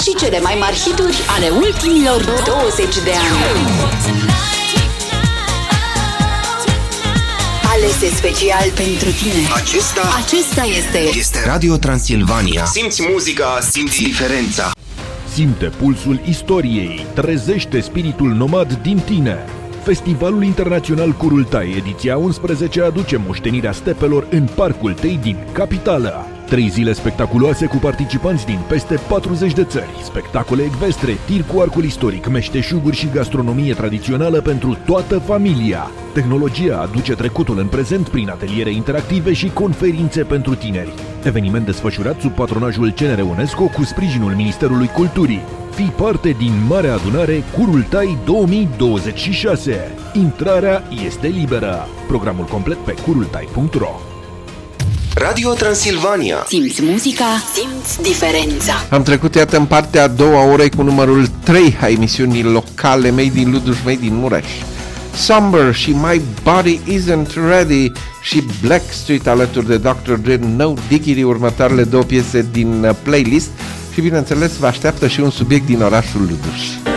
și cele mai mari hituri ale ultimilor 20 de ani. Alese special pentru tine. Acesta este Radio Transilvania. Simți muzica, simți diferența. Simte pulsul istoriei, trezește spiritul nomad din tine. Festivalul Internațional Kurultai, ediția 11, aduce moștenirea stepelor în Parcul Tei din capitală. 3 zile spectaculoase cu participanți din peste 40 de țări, spectacole ecvestre, tir cu arcul istoric, meșteșuguri și gastronomie tradițională pentru toată familia. Tehnologia aduce trecutul în prezent prin ateliere interactive și conferințe pentru tineri. Eveniment desfășurat sub patronajul CNR UNESCO cu sprijinul Ministerului Culturii. Fii parte din Marea Adunare Kurultai 2026. Intrarea este liberă. Programul complet pe kurultai.ro. Radio Transilvania. Simți muzica, simți diferența. Am trecut, iată, în partea a doua orei cu numărul 3 a emisiunii locale Made in Luduș, Made in Mureș. Somber și My Body Isn't Ready și Blackstreet alături de Dr. Dre, No Diggity, următoarele 2 piese din playlist. Și bineînțeles vă așteaptă și un subiect din orașul Luduș.